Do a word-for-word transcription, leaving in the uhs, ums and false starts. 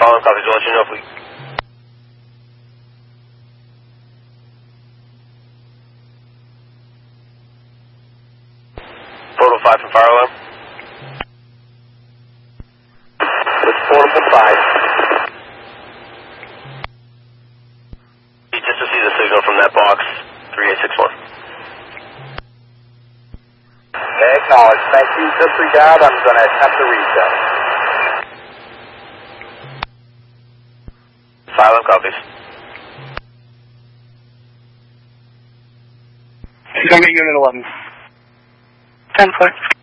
Colin, copies. We'll let you know if we... Portal five from fire alarm. It's portable five. You just received a signal from that box, three eight six one. Okay, acknowledged. Thank you. Disregard. I'm going to attempt to reach out. Silent copies. She's going to get unit eleven. ten four.